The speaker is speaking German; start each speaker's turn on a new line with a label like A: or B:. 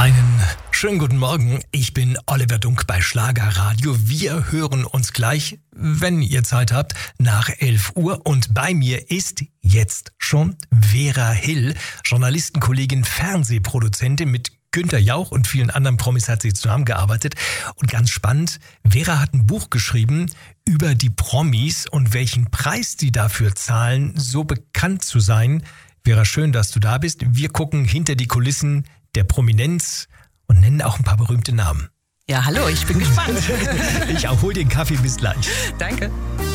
A: Einen schönen guten Morgen, ich bin Oliver Dunk bei Schlagerradio. Wir hören uns gleich, wenn ihr Zeit habt, nach 11 Uhr. Und bei mir ist jetzt schon Vera Hill, Journalistenkollegin, Fernsehproduzentin. Mit Günther Jauch und vielen anderen Promis hat sie zusammengearbeitet. Und ganz spannend, Vera hat ein Buch geschrieben über die Promis und welchen Preis die dafür zahlen, so bekannt zu sein. Vera, schön, dass du da bist. Wir gucken hinter die Kulissen der Prominenz und nennen auch ein paar berühmte Namen.
B: Ja, hallo, ich bin gespannt.
A: Ich auch, hol den Kaffee, bis gleich.
B: Danke.